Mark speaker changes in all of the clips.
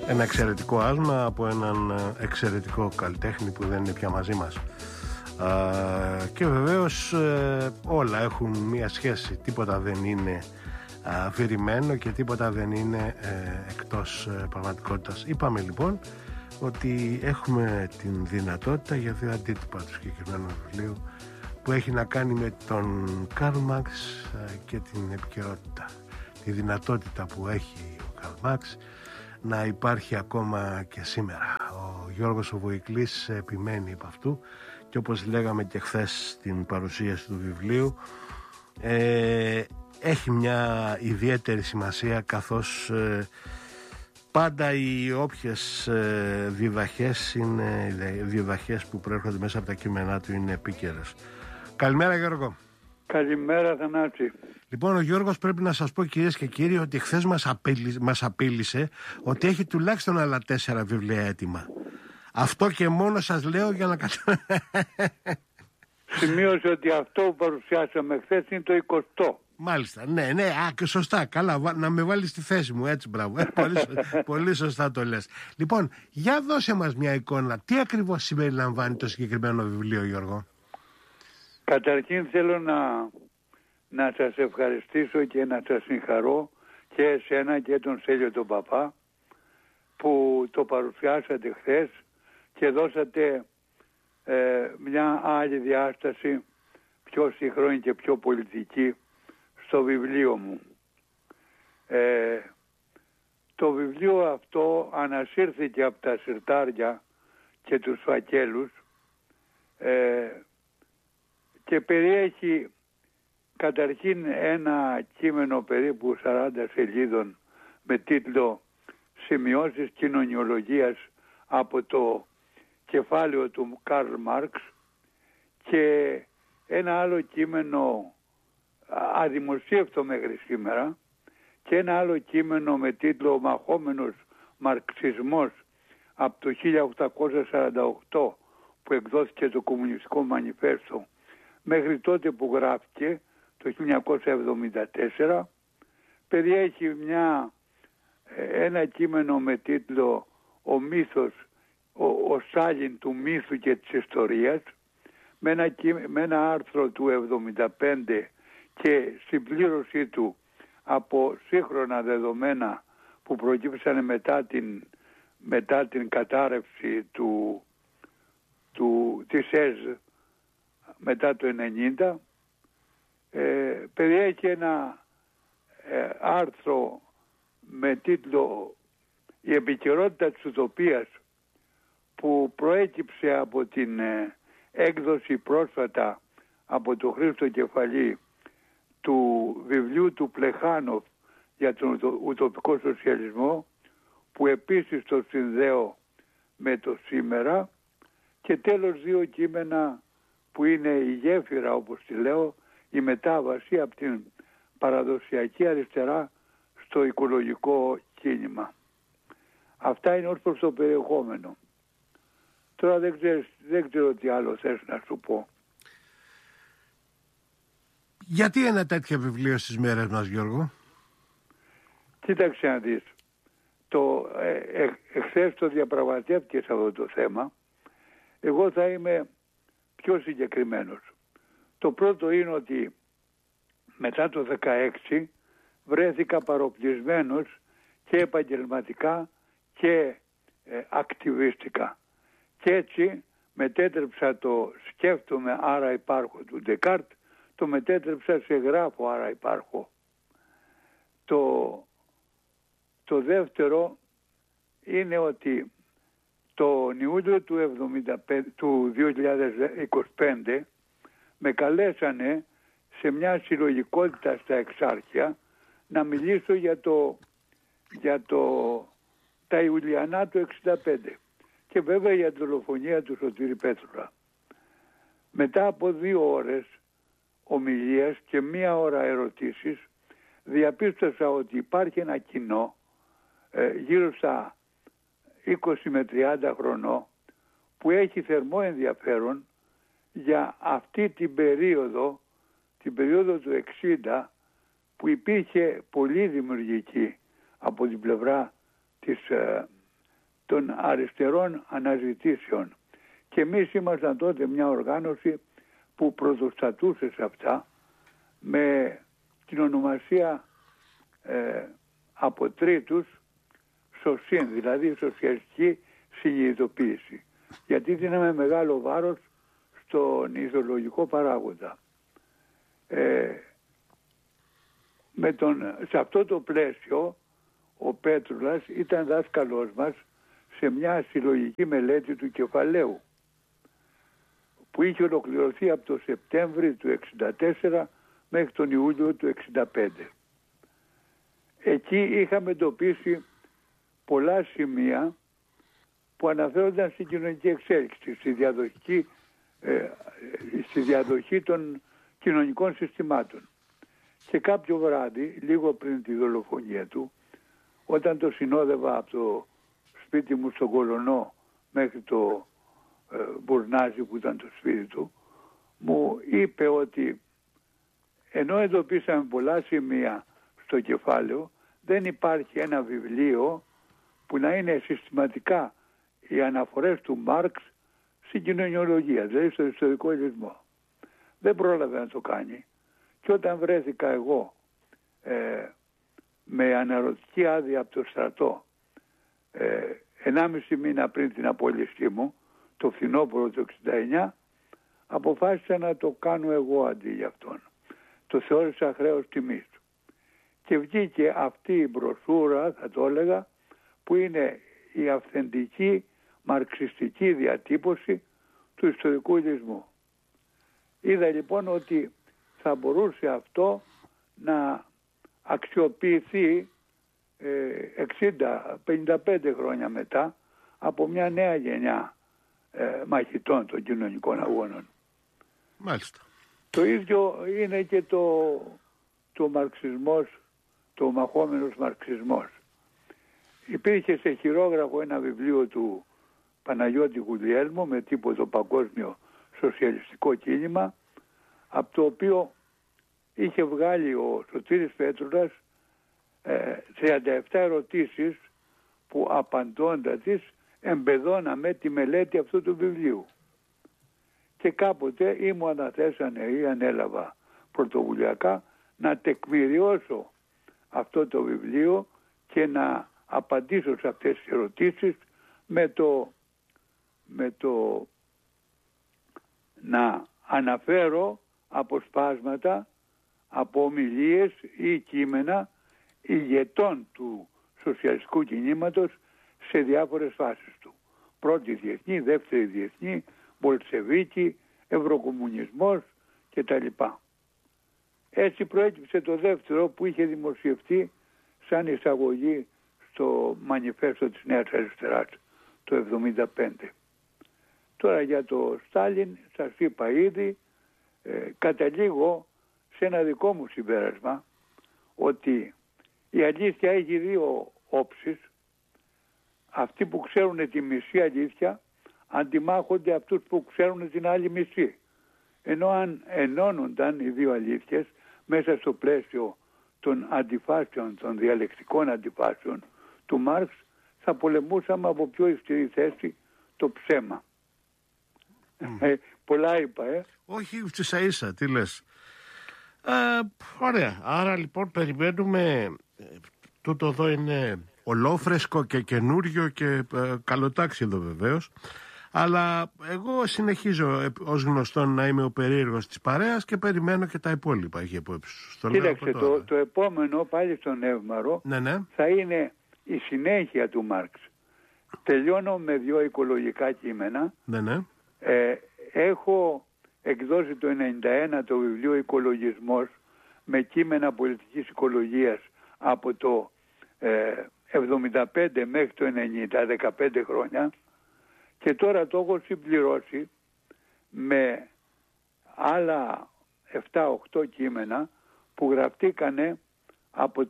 Speaker 1: Ένα εξαιρετικό άσμα από έναν εξαιρετικό καλλιτέχνη που δεν είναι πια μαζί μας. Και βεβαίως όλα έχουν μία σχέση. Τίποτα δεν είναι αφηρημένο και τίποτα δεν είναι εκτός πραγματικότητας. Είπαμε λοιπόν ότι έχουμε την δυνατότητα για δύο αντίτυπα του συγκεκριμένου βιβλίου που έχει να κάνει με τον Καρλ Μάρξ και την επικαιρότητα. Τη δυνατότητα που έχει ο Καρλ Μάρξ να υπάρχει ακόμα και σήμερα. Ο Γιώργος ο Βοηκλής επιμένει από αυτού και όπως λέγαμε και χθες στην παρουσίαση του βιβλίου, έχει μια ιδιαίτερη σημασία, καθώς πάντα οι όποιες διδαχές είναι διδαχές που προέρχονται μέσα από τα κείμενά του είναι επίκαιρες. Καλημέρα Γιώργο.
Speaker 2: Καλημέρα Θανάση.
Speaker 1: Λοιπόν, ο Γιώργος, πρέπει να σας πω κυρίες και κύριοι ότι χθες μας απείλησε ότι έχει τουλάχιστον άλλα 4 βιβλία έτοιμα. Αυτό και μόνο σας λέω για να
Speaker 2: Σημείωσε ότι αυτό που παρουσιάσαμε χθες είναι το 20.
Speaker 1: Μάλιστα, ναι, και σωστά, καλά, να με βάλεις στη θέση μου, έτσι, μπράβο, πολύ σωστά το λες. Λοιπόν, για δώσε μας μια εικόνα, τι ακριβώς συμπεριλαμβάνει το συγκεκριμένο βιβλίο, Γιώργο?
Speaker 2: Καταρχήν θέλω να σας ευχαριστήσω και να σας συγχαρώ και εσένα και τον Στέλιο τον Παπά που το παρουσιάσατε χθες και δώσατε μια άλλη διάσταση, πιο σύγχρονη και πιο πολιτική, στο βιβλίο μου. Το βιβλίο αυτό ανασύρθηκε από τα συρτάρια και τους φακέλους και περιέχει καταρχήν ένα κείμενο περίπου 40 σελίδων με τίτλο «Σημειώσεις κοινωνιολογίας» από το κεφάλαιο του Καρλ Μάρξ και ένα άλλο κείμενο αδημοσίευτο μέχρι σήμερα και ένα άλλο κείμενο με τίτλο «Ο μαχόμενος μαρξισμός» από το 1848 που εκδόθηκε το Κομμουνιστικό Μανιφέστο μέχρι τότε που γράφτηκε το 1974. Περιέχει ένα κείμενο με τίτλο «Ο μύθος, ο Στάλιν του μύθου και της ιστορίας» με ένα άρθρο του 1975 και συμπλήρωσή του από σύγχρονα δεδομένα που προκύψαν μετά την κατάρρευση της ΕΖ μετά το 1990. Περιέχει ένα άρθρο με τίτλο «Η επικαιρότητα της ουτοπίας» που προέκυψε από την έκδοση πρόσφατα από το Χρήστο Κεφαλή του βιβλίου του Πλεχάνοφ για τον ουτοπικό σοσιαλισμό, που επίσης το συνδέω με το σήμερα, και τέλος 2 κείμενα που είναι η γέφυρα, όπως τη λέω, η μετάβαση από την παραδοσιακή αριστερά στο οικολογικό κίνημα. Αυτά είναι ως προς το περιεχόμενο. Τώρα δεν ξέρω τι άλλο θες να σου πω.
Speaker 1: Γιατί ένα τέτοιο βιβλίο στις μέρες μας, Γιώργο?
Speaker 2: Κοίταξε να δεις. Εχθές το διαπραγματεύτηκες αυτό το θέμα. Εγώ θα είμαι πιο συγκεκριμένος. Το πρώτο είναι ότι μετά το 2016 βρέθηκα παροπλισμένος και επαγγελματικά και ακτιβίστικα. Και έτσι μετέτρεψα το «σκέφτομαι άρα υπάρχω» του Ντεκάρτ, το μετέτρεψα σε «γράφω άρα υπάρχω». Το δεύτερο είναι ότι το Ιούλιο του 2025 με καλέσανε σε μια συλλογικότητα στα Εξάρχεια να μιλήσω για τα Ιουλιανά του 65 και βέβαια για τη δολοφονία του Σωτήρη Πέτρουλα. Μετά από 2 ώρες ομιλίας και 1 ώρα ερωτήσεις, διαπίστωσα ότι υπάρχει ένα κοινό γύρω στα 20 με 30 χρονών που έχει θερμό ενδιαφέρον για αυτή την περίοδο του 60, που υπήρχε πολύ δημιουργική από την πλευρά της των αριστερών αναζητήσεων. Και εμείς ήμασταν τότε μια οργάνωση που πρωτοστατούσε σε αυτά με την ονομασία από τρίτους ΣΟΣΥΝ, δηλαδή Σοσιαλιστική Συνειδητοποίηση. Γιατί δίναμε μεγάλο βάρος στον ιδεολογικό παράγοντα. Σε αυτό το πλαίσιο ο Πέτρουλας ήταν δάσκαλός μας σε μια συλλογική μελέτη του κεφαλαίου που είχε ολοκληρωθεί από το Σεπτέμβριο του 1964 μέχρι τον Ιούλιο του 1965. Εκεί είχαμε εντοπίσει πολλά σημεία που αναφέρονταν στην κοινωνική εξέλιξη, στη διαδοχή των κοινωνικών συστημάτων. Και κάποιο βράδυ, λίγο πριν τη δολοφονία του, όταν το συνόδευα από το σπίτι μου στον Κολωνό μέχρι το Μπουρνάζι που ήταν το σπίτι του, μου είπε ότι ενώ εντοπίσαμε πολλά σημεία στο κεφάλαιο, δεν υπάρχει ένα βιβλίο που να είναι συστηματικά οι αναφορές του Μάρξ στην κοινωνιολογία, δηλαδή στο ιστορικό υλισμό. Δεν πρόλαβε να το κάνει. Και όταν βρέθηκα εγώ με αναρωτική άδεια από το στρατό 1,5 μήνα πριν την απόλυσή μου, το φθινόπωρο του 1969, αποφάσισα να το κάνω εγώ αντί για αυτόν. Το θεώρησα χρέος τιμής του. Και βγήκε αυτή η μπροσούρα, θα το έλεγα, που είναι η αυθεντική μαρξιστική διατύπωση του ιστορικού υλισμού. Είδα λοιπόν ότι θα μπορούσε αυτό να αξιοποιηθεί 60-55 χρόνια μετά από μια νέα γενιά μαχητών των κοινωνικών αγώνων.
Speaker 1: Μάλιστα.
Speaker 2: Το ίδιο είναι και το μαρξισμός, το μαχόμενος μαρξισμός. Υπήρχε σε χειρόγραφο ένα βιβλίο του Παναγιώτη Γουλιέλμου με τύπο το Παγκόσμιο Σοσιαλιστικό Κίνημα, από το οποίο είχε βγάλει ο Σωτήρης Πέτρουλας 37 ερωτήσεις που απαντώντας τις εμπεδώναμε τη μελέτη αυτού του βιβλίου. Και κάποτε ή μου αναθέσανε ή ανέλαβα πρωτοβουλιακά να τεκμηριώσω αυτό το βιβλίο και να απαντήσω σε αυτές τις ερωτήσεις με το να αναφέρω αποσπάσματα από ομιλίες ή κείμενα ηγετών του σοσιαλιστικού κινήματος σε διάφορες φάσεις του. Πρώτη διεθνή, δεύτερη διεθνή, Μπολσεβίκη, Ευρωκομμουνισμός κτλ. Έτσι προέκυψε το δεύτερο που είχε δημοσιευτεί σαν εισαγωγή στο μανιφέστο της Νέας Αριστεράς το 1975. Τώρα για το Στάλιν σας είπα ήδη, καταλήγω σε ένα δικό μου συμπέρασμα ότι η αλήθεια έχει δύο όψεις. Αυτοί που ξέρουν τη μισή αλήθεια αντιμάχονται αυτούς που ξέρουν την άλλη μισή. Ενώ αν ενώνονταν οι δύο αλήθειες μέσα στο πλαίσιο των αντιφάσεων, των διαλεκτικών αντιφάσεων του Μάρξ, θα πολεμούσαμε από πιο ισχυρή θέση το ψέμα. Πολλά είπα,
Speaker 1: Όχι, ίσα ίσα, τι λες. Ωραία, άρα λοιπόν περιμένουμε, τούτο εδώ είναι ολόφρεσκο και καινούριο και καλοτάξιδο βεβαίως, αλλά εγώ συνεχίζω ως γνωστόν να είμαι ο περίεργος της παρέας και περιμένω και τα υπόλοιπα.
Speaker 2: Κοίταξε, το επόμενο πάλι στον Εύμαρο θα είναι η συνέχεια του Μάρξ. Τελειώνω με 2 οικολογικά κείμενα. Έχω εκδώσει το 1991 το βιβλίο «Οικολογισμός» με κείμενα πολιτικής οικολογίας από το 75 μέχρι το 90, 15 χρόνια, και τώρα το έχω συμπληρώσει με άλλα 7-8 κείμενα που γραφτήκανε από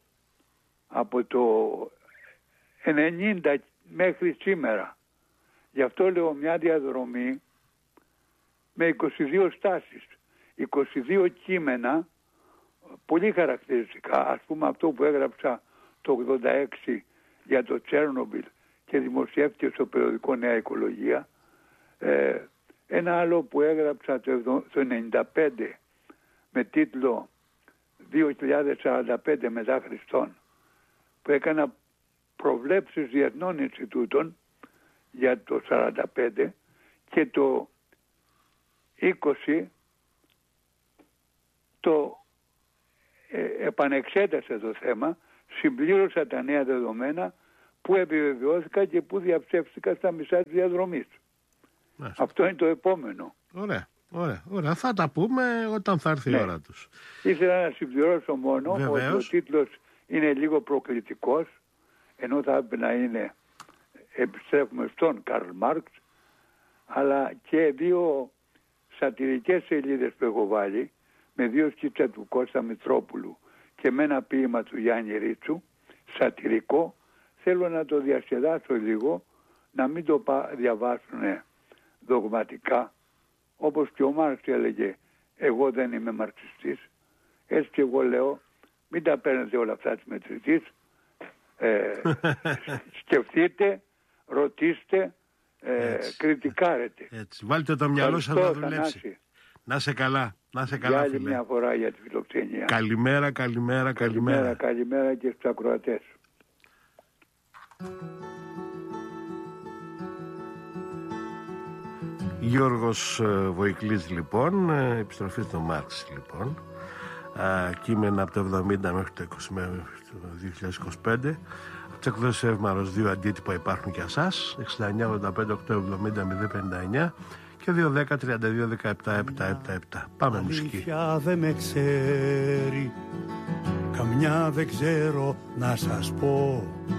Speaker 2: το 90 μέχρι σήμερα. Γι' αυτό λέω μια διαδρομή με 22 στάσεις, 22 κείμενα πολύ χαρακτηριστικά. Ας πούμε αυτό που έγραψα το 86 για το Τσέρνομπιλ και δημοσιεύτηκε στο περιοδικό Νέα Οικολογία. Ένα άλλο που έγραψα το 1995 με τίτλο 2045 μετά Χριστόν, που έκανα προβλέψεις διεθνών Ινστιτούτων για το 45, και το 20 το επανεξέτασα το θέμα, συμπλήρωσα τα νέα δεδομένα που επιβεβαιώθηκα και που διαψεύστηκα στα μισά της διαδρομής. Αυτό είναι το επόμενο.
Speaker 1: Ωραία. Θα τα πούμε όταν θα έρθει η ώρα τους.
Speaker 2: Ήθελα να συμπληρώσω μόνο ότι ο τίτλος είναι λίγο προκλητικός, ενώ θα έπρεπε να είναι επιστρέφουμε στον Καρλ Μάρξ, αλλά και δύο σατυρικές σελίδες που έχω βάλει, με δύο σκίτσα του Κώστα Μητρόπουλου και με ένα ποίημα του Γιάννη Ρίτσου, σατυρικό. Θέλω να το διασκεδάσω λίγο, να μην το διαβάσουν δογματικά, όπως και ο Μάρξ έλεγε, εγώ δεν είμαι μαρξιστής. Έτσι και εγώ λέω, μην τα παίρνετε όλα αυτά της μετρητής, σκεφτείτε, ρωτήστε, κριτικάρετε.
Speaker 1: Έτσι. Βάλτε το μυαλό σας να δουλέψει.
Speaker 2: Θανάση.
Speaker 1: Να σε καλά,
Speaker 2: για άλλη μια φορά για τη φιλοξενία.
Speaker 1: Καλημέρα.
Speaker 2: Καλημέρα και στους ακροατές.
Speaker 1: Γιώργος Βοηκλής λοιπόν, επιστροφή στο Μάρξ λοιπόν, κείμενα από το 70 μέχρι το 2025, από τις εκδόσεις Εύμαρος, 2 αντίτυπα υπάρχουν για εσάς, 69-85-870-059 και 210-32-17-777. Πάμε μουσική.
Speaker 3: Αλήθεια δεν με ξέρει, καμιά δεν ξέρω να σας πω.